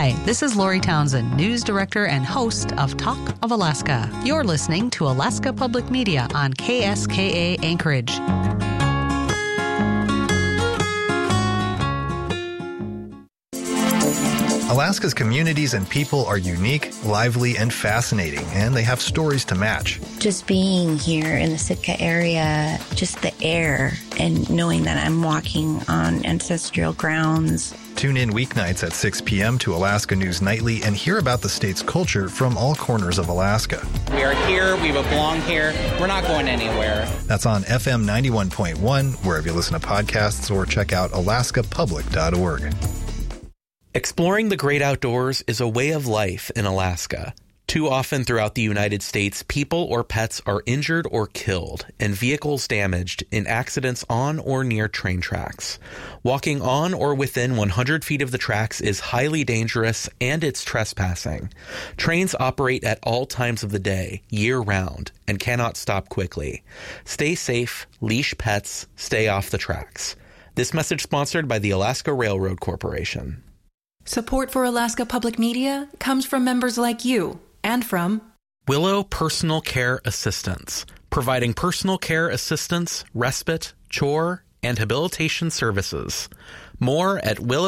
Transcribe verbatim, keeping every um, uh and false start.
Hi, this is Lori Townsend, News Director and host of Talk of Alaska. You're listening to Alaska Public Media on K S K A Anchorage. Alaska's communities and people are unique, lively, and fascinating, and they have stories to match. Just being here in the Sitka area, just the air, and knowing that I'm walking on ancestral grounds. Tune in weeknights at six p.m. to Alaska News Nightly and hear about the state's culture from all corners of Alaska. We are here. We belong here. We're not going anywhere. That's on F M ninety-one point one, wherever you listen to podcasts, or check out alaska public dot org. Exploring the great outdoors is a way of life in Alaska. Too often throughout the United States, people or pets are injured or killed and vehicles damaged in accidents on or near train tracks. Walking on or within one hundred feet of the tracks is highly dangerous and it's trespassing. Trains operate at all times of the day, year-round, and cannot stop quickly. Stay safe, leash pets, stay off the tracks. This message sponsored by the Alaska Railroad Corporation. Support for Alaska Public Media comes from members like you and from Willow Personal Care Assistance, providing personal care assistance, respite, chore, and habilitation services. More at willow